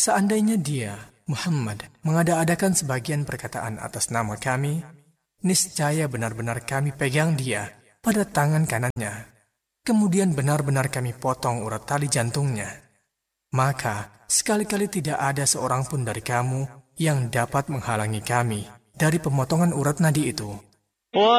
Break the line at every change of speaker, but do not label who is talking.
Seandainya dia, Muhammad, mengada-adakan sebagian perkataan atas nama kami, niscaya benar-benar kami pegang dia pada tangan kanannya. Kemudian benar-benar kami potong urat tali jantungnya. Maka sekali-kali tidak ada seorang pun dari kamu yang dapat menghalangi kami dari pemotongan urat nadi itu.